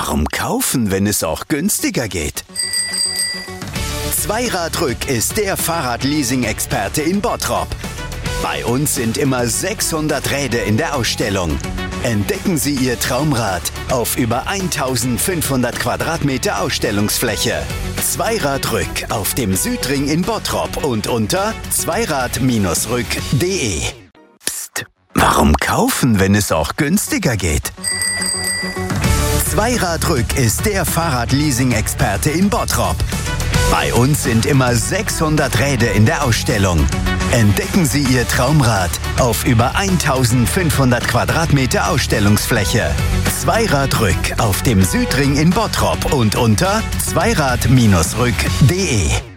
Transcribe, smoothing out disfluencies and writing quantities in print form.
Warum kaufen, wenn es auch günstiger geht? Zweiradrück ist der Fahrradleasing-Experte in Bottrop. Bei uns sind immer 600 Räder in der Ausstellung. Entdecken Sie Ihr Traumrad auf über 1500 Quadratmeter Ausstellungsfläche. Zweiradrück auf dem Südring in Bottrop und unter zweirad-rück.de. Psst, warum kaufen, wenn es auch günstiger geht? Zweiradrück ist der Fahrradleasing-Experte in Bottrop. Bei uns sind immer 600 Räder in der Ausstellung. Entdecken Sie Ihr Traumrad auf über 1500 Quadratmeter Ausstellungsfläche. Zweiradrück auf dem Südring in Bottrop und unter zweirad-rück.de.